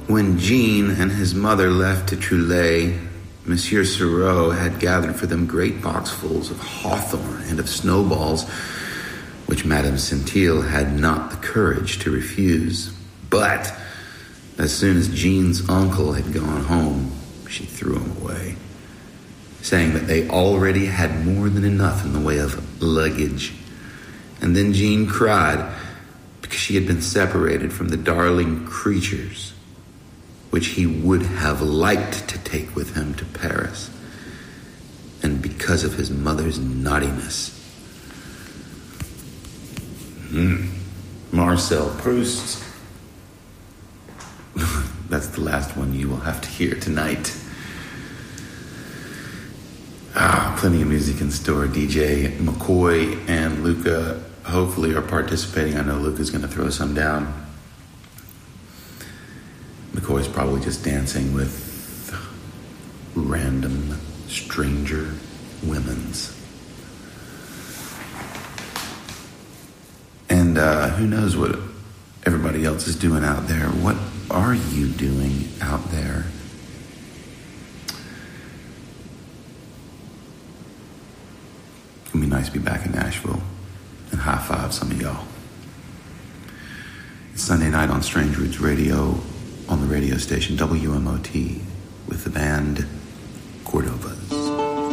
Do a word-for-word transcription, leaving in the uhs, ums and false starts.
When Jean and his mother left to Trulay, Monsieur Sereau had gathered for them great boxfuls of hawthorn and of snowballs, which Madame Centille had not the courage to refuse. But as soon as Jean's uncle had gone home, she threw him away, saying that they already had more than enough in the way of luggage. And then Jean cried because she had been separated from the darling creatures which he would have liked to take with him to Paris, and because of his mother's naughtiness. Mm. Marcel Proust. That's the last one you will have to hear tonight. Ah, plenty of music in store. D J McCoy and Luca hopefully are participating. I know Luca's going to throw some down. McCoy's probably just dancing with random stranger women's. And uh, who knows what everybody else is doing out there. What are you doing out there? It's going to be nice to be back in Nashville and high five some of y'all. It's Sunday night on Strange Roots Radio on the radio station W M O T with the band Cordovas.